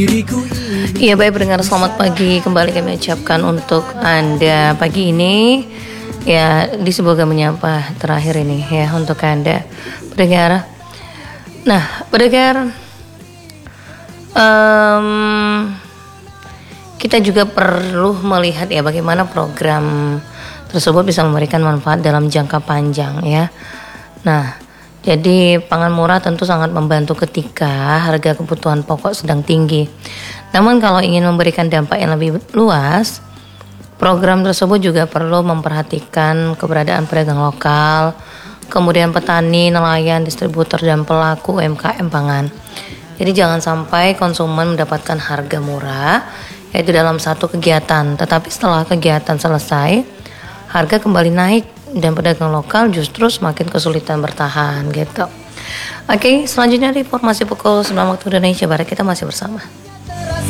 Iya baik pendengar, selamat pagi. Kembali kami ucapkan untuk Anda pagi ini, ya di semoga menyapa terakhir ini ya untuk Anda pendengar. Nah pendengar, kita juga perlu melihat ya bagaimana program tersebut bisa memberikan manfaat dalam jangka panjang ya. Nah, jadi pangan murah tentu sangat membantu ketika harga kebutuhan pokok sedang tinggi. Namun kalau ingin memberikan dampak yang lebih luas, program tersebut juga perlu memperhatikan keberadaan pedagang lokal, kemudian petani, nelayan, distributor, dan pelaku UMKM pangan. Jadi jangan sampai konsumen mendapatkan harga murah, yaitu dalam satu kegiatan, tetapi setelah kegiatan selesai, harga kembali naik dan pedagang lokal justru semakin kesulitan bertahan gitu. Oke, selanjutnya di informasi pukul 9 waktu Indonesia Barat kita masih bersama.